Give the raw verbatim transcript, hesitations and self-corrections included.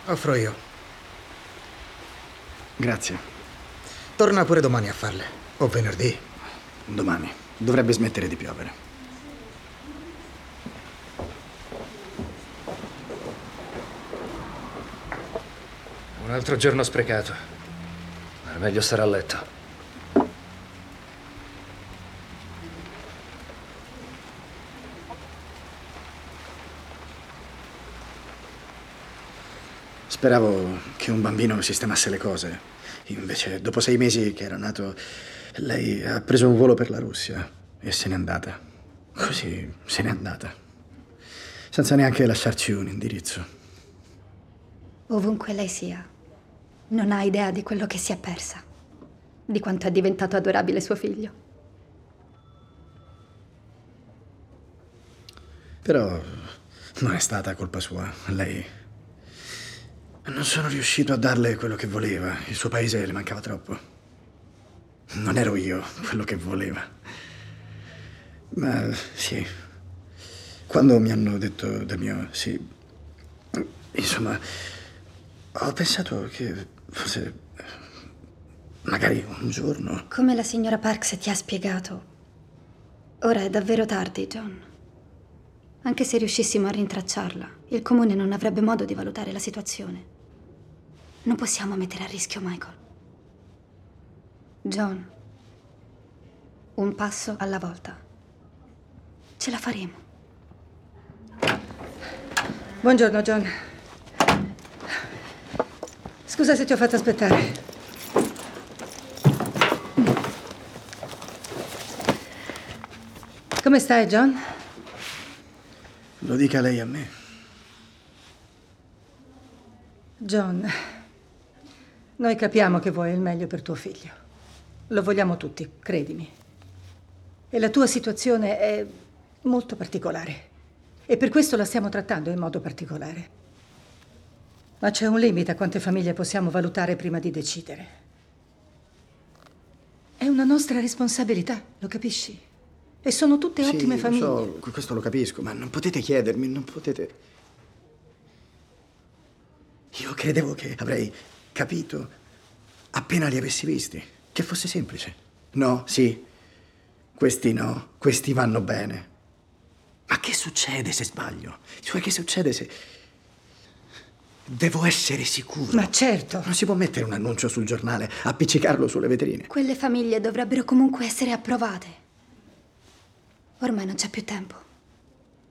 Offro io. Grazie. Torna pure domani a farle. O venerdì. Domani. Dovrebbe smettere di piovere. Un altro giorno sprecato. È meglio stare a letto. Speravo che un bambino sistemasse le cose. Invece, dopo sei mesi che era nato, lei ha preso un volo per la Russia e se n'è andata. Così se n'è andata. Senza neanche lasciarci un indirizzo. Ovunque lei sia, non ha idea di quello che si è persa, di quanto è diventato adorabile suo figlio. Però non è stata colpa sua. Lei... Non sono riuscito a darle quello che voleva. Il suo paese le mancava troppo. Non ero io quello che voleva. Ma sì. Quando mi hanno detto del mio sì, insomma, ho pensato che forse magari un giorno... Come la signora Parks ti ha spiegato, ora è davvero tardi, John. Anche se riuscissimo a rintracciarla, il comune non avrebbe modo di valutare la situazione. Non possiamo mettere a rischio Michael. John, un passo alla volta. Ce la faremo. Buongiorno, John. Scusa se ti ho fatto aspettare. Come stai, John? Lo dica lei a me. John, noi capiamo che vuoi il meglio per tuo figlio. Lo vogliamo tutti, credimi. E la tua situazione è molto particolare. E per questo la stiamo trattando in modo particolare. Ma c'è un limite a quante famiglie possiamo valutare prima di decidere. È una nostra responsabilità, lo capisci? E sono tutte Sì, ottime lo famiglie. so, questo lo capisco, ma non potete chiedermi, non potete... Io credevo che avrei capito appena li avessi visti, che fosse semplice. No, sì, questi no, questi vanno bene. Ma che succede se sbaglio? Cioè, che succede se... Devo essere sicuro. Ma certo. Non si può mettere un annuncio sul giornale, appiccicarlo sulle vetrine. Quelle famiglie dovrebbero comunque essere approvate. Ormai non c'è più tempo.